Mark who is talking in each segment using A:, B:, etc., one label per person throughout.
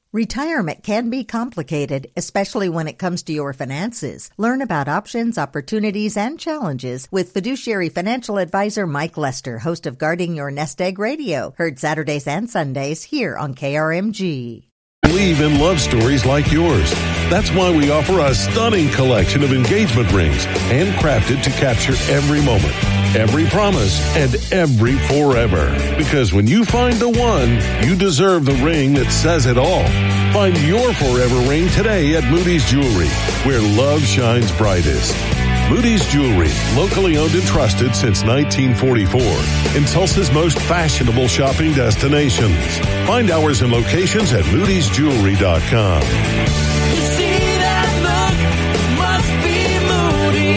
A: Retirement can be complicated, especially when it comes to your finances. Learn about options, opportunities, and challenges with fiduciary financial advisor Mike Lester, host of Guarding Your Nest Egg Radio, heard Saturdays and Sundays here on KRMG.
B: Believe in love stories like yours. That's why we offer a stunning collection of engagement rings, handcrafted to capture every moment, every promise, and every forever. Because when you find the one, you deserve the ring that says it all. Find your forever ring today at Moody's Jewelry, where love shines brightest. Moody's Jewelry, locally owned and trusted since 1944, in Tulsa's most fashionable shopping destinations. Find hours and locations at moodysjewelry.com.
C: You see that look? Must be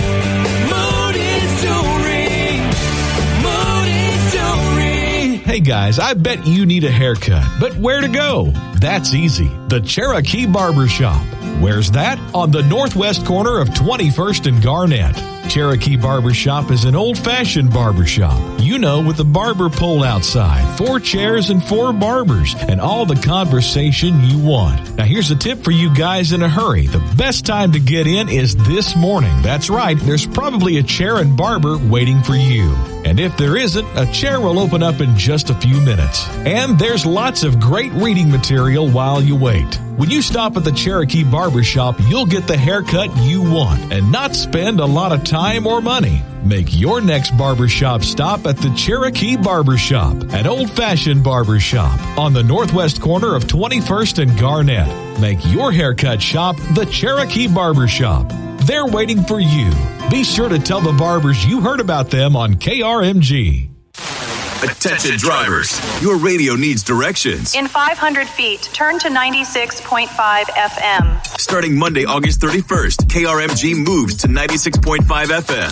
C: Moody's. Moody's Jewelry. Moody's Jewelry.
D: Hey guys, I bet you need a haircut, but where to go? That's easy. The Cherokee Barber Shop. Where's that? On the northwest corner of 21st and Garnett. Cherokee Barber Shop is an old-fashioned barber shop. You know, with the barber pole outside, 4 chairs and 4 barbers, and all the conversation you want. Now here's a tip for you guys in a hurry. The best time to get in is this morning. That's right, there's probably a chair and barber waiting for you. And if there isn't, a chair will open up in just a few minutes. And there's lots of great reading material while you wait. When you stop at the Cherokee Barber Shop, you'll get the haircut you want and not spend a lot of time or money. Make your next barbershop stop at the Cherokee Barber Shop, an old-fashioned barber shop on the northwest corner of 21st and Garnett. Make your haircut shop the Cherokee Barber Shop. They're waiting for you. Be sure to tell the barbers you heard about them on KRMG.
E: Attention drivers, your radio needs directions.
F: In 500 feet, turn to 96.5 FM.
E: Starting Monday, August 31st, KRMG moves to 96.5 FM.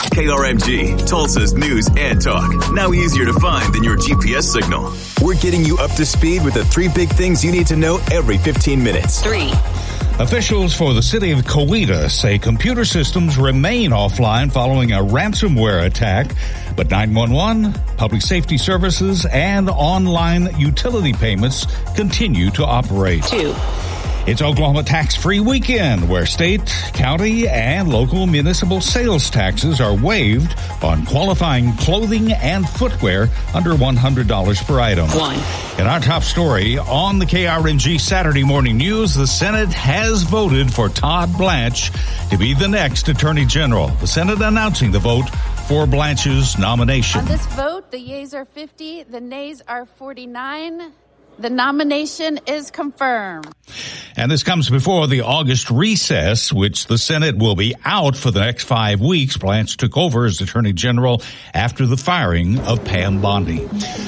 E: KRMG, Tulsa's news and talk. Now easier to find than your GPS signal.
G: We're getting you up to speed with the 3 big things you need to know every 15 minutes.
F: 3.
H: Officials for the city of Coweta say computer systems remain offline following a ransomware attack, but 911, public safety services, and online utility payments continue to operate.
F: 2.
H: It's Oklahoma Tax-Free Weekend, where state, county, and local municipal sales taxes are waived on qualifying clothing and footwear under $100 per item.
F: 1.
H: In our top story on the KRMG Saturday Morning News, the Senate has voted for Todd Blanche to be the next Attorney General. The Senate announcing the vote for Blanche's nomination.
I: On this vote, the yeas are 50, the nays are 49. The nomination is confirmed.
H: And this comes before the August recess, which the Senate will be out for the next 5 weeks. Blanche took over as Attorney General after the firing of Pam Bondi.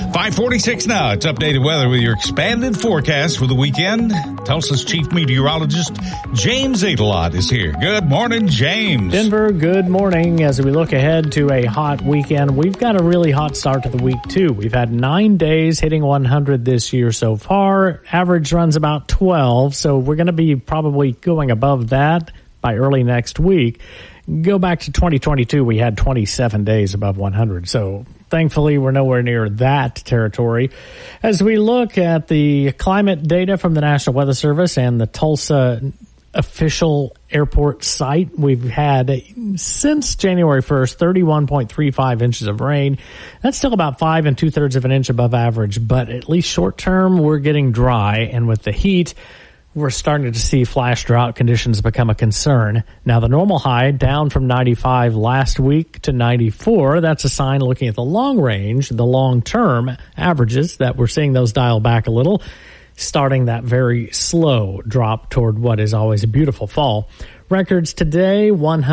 H: 5:46 now. It's updated weather with your expanded forecast for the weekend. Tulsa's chief meteorologist, James Adelot, is here. Good morning, James.
J: Denver, good morning. As we look ahead to a hot weekend, we've got a really hot start to the week, too. We've had 9 days hitting 100 this year so far. Average runs about 12, so we're going to be probably going above that by early next week. Go back to 2022, we had 27 days above 100, so thankfully we're nowhere near that territory. As we look at the climate data from the National Weather Service and the Tulsa official airport site, we've had, since January 1st, 31.35 inches of rain. That's still about 5 2/3 of an inch above average, but at least short term, we're getting dry, and with the heat, we're starting to see flash drought conditions become a concern. Now, the normal high down from 95 last week to 94. That's a sign, looking at the long range, the long-term averages, that we're seeing those dial back a little, starting that very slow drop toward what is always a beautiful fall. Records today,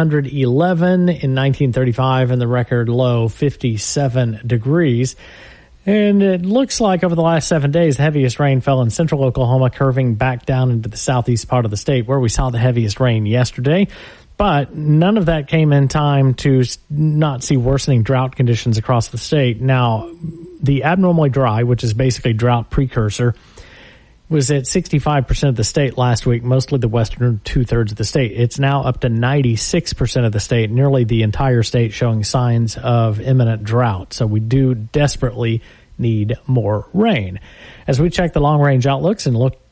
J: 111 in 1935, and the record low, 57 degrees. And it looks like over the last 7 days, the heaviest rain fell in central Oklahoma, curving back down into the southeast part of the state, where we saw the heaviest rain yesterday. But none of that came in time to not see worsening drought conditions across the state. Now, the abnormally dry, which is basically drought precursor, was at 65% of the state last week, mostly the western 2/3 of the state. It's now up to 96% of the state, nearly the entire state showing signs of imminent drought. So we do desperately need more rain. As we check the long-range outlooks and look